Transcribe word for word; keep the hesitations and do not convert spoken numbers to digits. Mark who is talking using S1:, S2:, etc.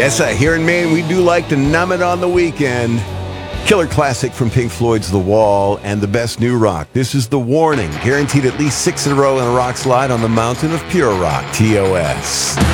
S1: Yes, uh, here in Maine, we do like to numb it on the weekend. Killer classic from Pink Floyd's The Wall and the best new rock. This is The Warning, guaranteed at least six in a row in a rock slide on the mountain of pure rock, T O S.